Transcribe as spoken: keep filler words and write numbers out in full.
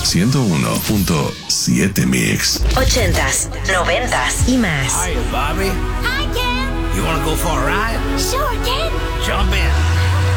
ciento uno punto siete Mix. Ochentas, noventas y más. Hi, Bobby. Hi, Ken. You wanna go for a ride? Sure, Ken. Jump in.